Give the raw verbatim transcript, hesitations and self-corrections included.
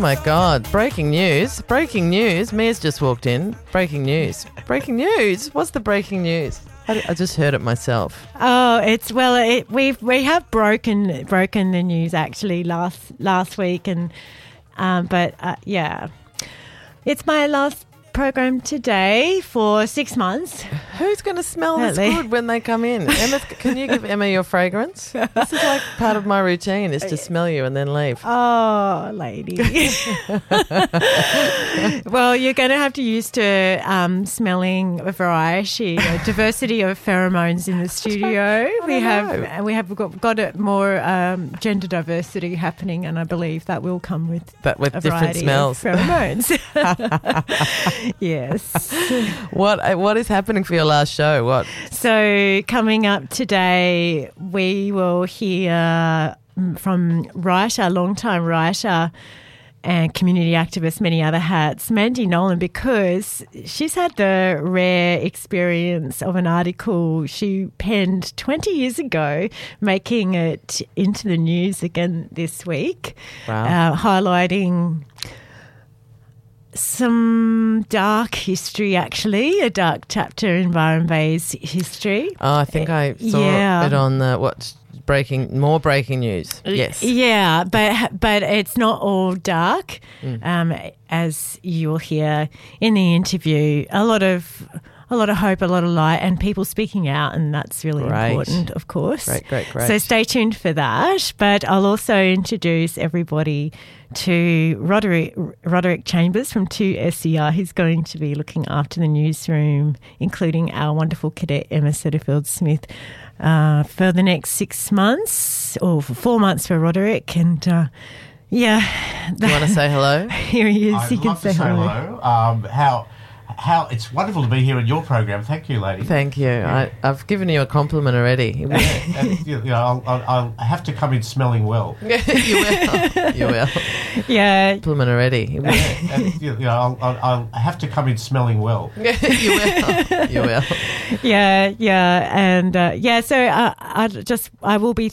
my God. Breaking news. Breaking news. Mia's just walked in. Breaking news. Breaking news. What's the breaking news? I, I just heard it myself. Oh, it's well, it, we've we have broken broken the news actually last last week, and um, but uh, yeah, it's my last program today for six months. Who's going to smell this Really? good when they come in? Emma, can you give Emma your fragrance? This is like part of my routine is to smell you and then leave. Oh, lady. Well, you're going to have to use to um, smelling a variety, a diversity of pheromones in the studio. I We don't have know. we have got, got it more um, gender diversity happening, and I believe that will come with But with a different variety smells. of pheromones. Yes. What uh, What is happening for your last show? What? So coming up today, we will hear from writer, long-time writer and community activist, many other hats, Mandy Nolan, because she's had the rare experience of an article she penned twenty years ago, making it into the news again this week, Wow. uh, highlighting some dark history, actually, a dark chapter in Byron Bay's history. Oh, I think I saw Yeah. it on the, what, breaking, more breaking news. Yes. Yeah, but but it's not all dark, Mm. um, as you will hear in the interview. A lot of a lot of hope, a lot of light, and people speaking out, and that's really Great. important, of course. Great, great, great. So stay tuned for that. But I'll also introduce everybody to Roderick, Roderick Chambers from two S E R. He's going to be looking after the newsroom, including our wonderful cadet Emma Setterfield-Smith, uh, for the next six months, or for four months for Roderick. And uh, yeah. Do you want to say hello? Here he is. I'd he can love to say hello. Um, how, how it's wonderful to be here in your program. Thank you, lady. Thank you. I, I've given you a compliment already. And, you know, I'll, I'll, I'll have to come in smelling well. You will. You will. Yeah. Compliment already. And, you know, I'll, I'll, I'll have to come in smelling well. You will. You will. Yeah, yeah, and uh, yeah. So uh, I just I will be